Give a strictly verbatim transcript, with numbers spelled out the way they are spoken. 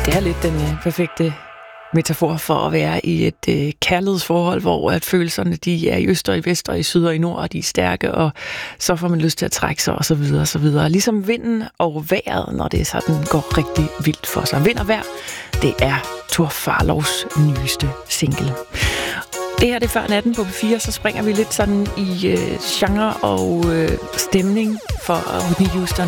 Det er lidt den øh, perfekte metafor for at være i et øh, kærlighedsforhold, hvor at følelserne de er i øst og i vest og i syd og i nord, og de er stærke, og så får man lyst til at trække sig, og så videre, og så videre. Ligesom vinden og vejret, når det sådan går rigtig vildt for sig. Vind og vejr, det er Tor Farlows nyeste single. Det her det er før natten på P fire, så springer vi lidt sådan i øh, genre og øh, stemning for Whitney Houston.